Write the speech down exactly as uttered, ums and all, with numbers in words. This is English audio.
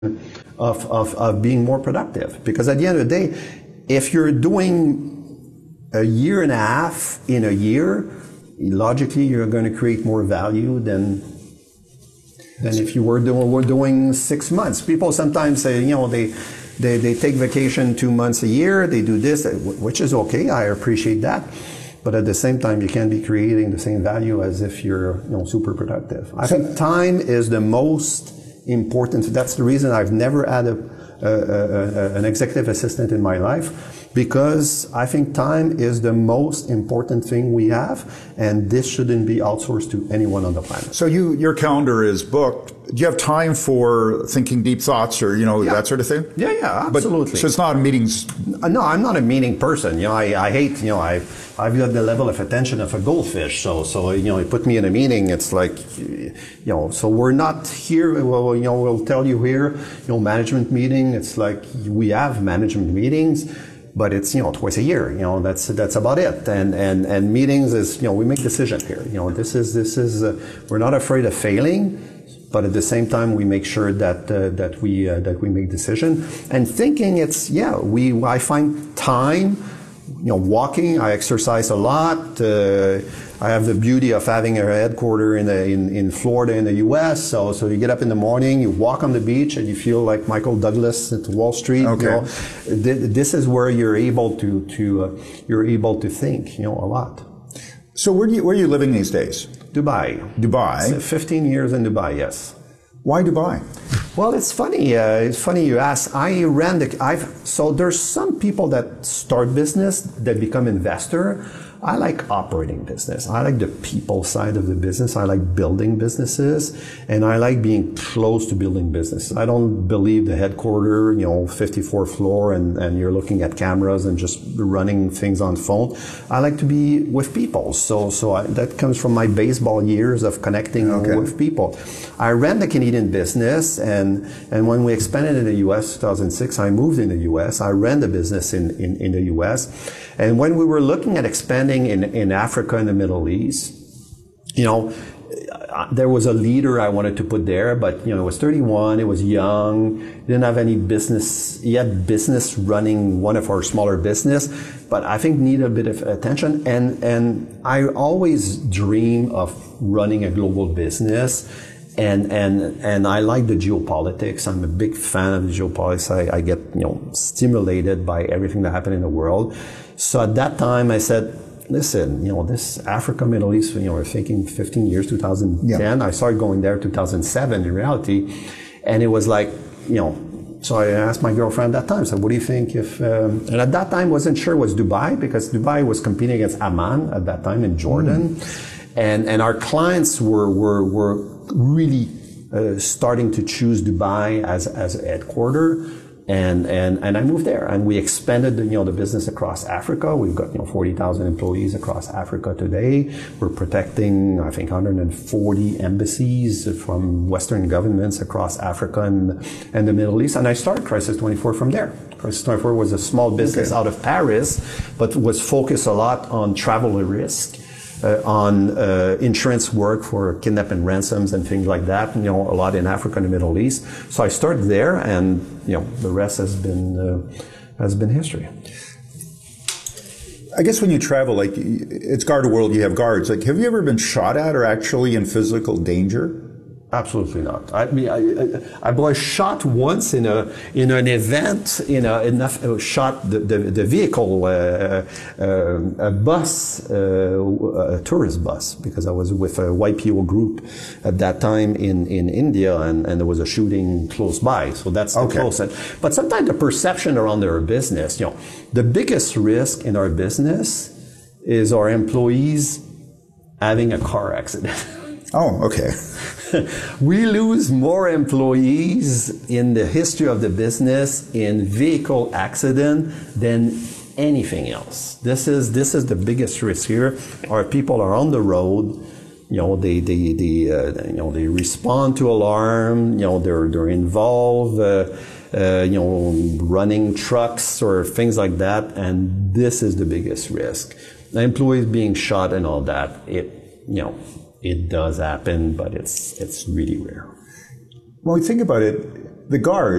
of, of, of being more productive. Because at the end of the day, if you're doing a year and a half in a year, logically you're going to create more value than than if you were doing were doing six months. People sometimes say, you know, they they they take vacation two months a year, they do this, which is okay. I appreciate that. But at the same time, you can't be creating the same value as if you're, you know, super productive. I think time is the most important. That's the reason I've never had a, a, a, an executive assistant in my life, because I think time is the most important thing we have, and this shouldn't be outsourced to anyone on the planet. So you, your calendar is booked. Do you have time for thinking deep thoughts or, you know, yeah. that sort of thing? Yeah, yeah, absolutely. But, so it's not meetings? No, I'm not a meeting person. You know, I, I hate, you know, I, I've got the level of attention of a goldfish. So, so, you know, you put me in a meeting, it's like, you know, so we're not here, well, you know, we'll tell you here, you know, management meeting, it's like we have management meetings, but it's, you know, twice a year, you know, that's, that's about it. And, and, and meetings is, you know, we make decisions here. You know, this is, this is, uh, we're not afraid of failing, but at the same time, we make sure that, uh, that we, uh, that we make decisions. And thinking, it's, yeah, we, I find time, you know, walking, I exercise a lot. Uh, I have the beauty of having a headquarter in, the, in in Florida in the U S. So so you get up in the morning, you walk on the beach, and you feel like Michael Douglas at Wall Street. Okay. You know, this is where you're able to to uh, you're able to think, you know, a lot. So where do you where are you living these days? Dubai. Dubai. So fifteen years in Dubai. Yes. Why Dubai? Well, it's funny. Uh, it's funny you ask. I ran the. I've so there's some people that start business that become investor. I like operating business. I like the people side of the business. I like building businesses, and I like being close to building business. I don't believe the headquarter, you know, fifty-fourth floor, and, and you're looking at cameras and just running things on phone. I like to be with people. So, so I, that comes from my baseball years of connecting okay. with people. I ran the Canadian business, and, and when we expanded in the U S two thousand six, I moved in the U S. I ran the business in, in, in the U S. And when we were looking at expanding in, in Africa and the Middle East, you know, there was a leader I wanted to put there, but, you know, it was thirty-one, it was young, didn't have any business, he had business running one of our smaller business, but I think needed a bit of attention. And, and I always dream of running a global business. And, and, and I like the geopolitics. I'm a big fan of the geopolitics. I, I get, you know, stimulated by everything that happened in the world. So at that time I said, listen, you know, this Africa, Middle East, you know, we're thinking fifteen years, two thousand ten. Yeah. I started going there two thousand seven in reality. And it was like, you know, so I asked my girlfriend at that time, I said, what do you think if, um, and at that time wasn't sure it was Dubai, because Dubai was competing against Amman at that time in Jordan. Mm. And, and our clients were, were, were really uh, starting to choose Dubai as, as a headquarter. And, and, and I moved there, and we expanded the, you know, the business across Africa. We've got, you know, forty thousand employees across Africa today. We're protecting, I think, one hundred forty embassies from Western governments across Africa and, and the Middle East. And I started Crisis twenty-four from there. Crisis twenty-four was a small business okay. out of Paris, but was focused a lot on travel risk. Uh, on uh, insurance work for kidnap and ransoms and things like that, you know, a lot in Africa and the Middle East. So I started there, and, you know, the rest has been uh, has been history. I guess when you travel, like, it's Garda World, you have guards. Like, have you ever been shot at or actually in physical danger? Absolutely not. I mean, I, I, I was shot once in a in an event. In a, in a shot the the, the vehicle, uh, uh, a bus, uh, a tourist bus, because I was with a Y P O group at that time in in India, and, and there was a shooting close by. So that's the okay. closest. But sometimes the perception around our business, you know, the biggest risk in our business is our employees having a car accident. Oh, okay. We lose more employees in the history of the business in vehicle accident than anything else. This is this is the biggest risk here. Our people are on the road. You know, they they they uh, you know they respond to alarm. You know, they're they're involved. Uh, uh, you know, running trucks or things like that, and this is the biggest risk. The employees being shot and all that. It you know. It does happen, but it's it's really rare. When we think about it, the guards